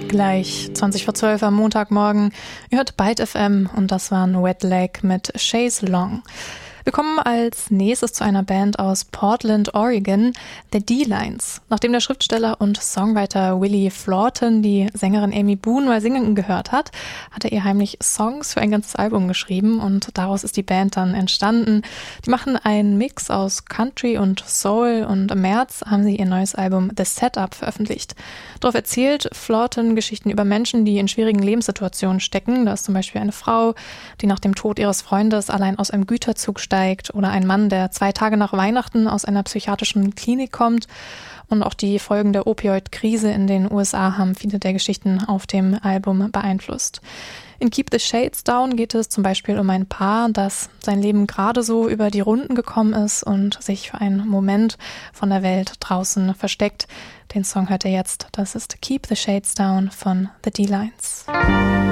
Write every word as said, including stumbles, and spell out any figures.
Gleich zwanzig vor zwölf am Montagmorgen. Ihr hört Byte F M und das war ein Wet Leg mit Chaise Long. Wir kommen als nächstes zu einer Band aus Portland, Oregon, The D-Lines. Nachdem der Schriftsteller und Songwriter Willie Flawton die Sängerin Amy Boone mal singen gehört hat, hat er ihr heimlich Songs für ein ganzes Album geschrieben und daraus ist die Band dann entstanden. Die machen einen Mix aus Country und Soul und im März haben sie ihr neues Album The Setup veröffentlicht. Darauf erzählt Flawton Geschichten über Menschen, die in schwierigen Lebenssituationen stecken. Da ist zum Beispiel eine Frau, die nach dem Tod ihres Freundes allein aus einem Güterzug steigt, oder ein Mann, der zwei Tage nach Weihnachten aus einer psychiatrischen Klinik kommt. Und auch die Folgen der Opioid-Krise in den U S A haben viele der Geschichten auf dem Album beeinflusst. In Keep the Shades Down geht es zum Beispiel um ein Paar, das sein Leben gerade so über die Runden gekommen ist und sich für einen Moment von der Welt draußen versteckt. Den Song hört ihr jetzt. Das ist Keep the Shades Down von The D-Lines.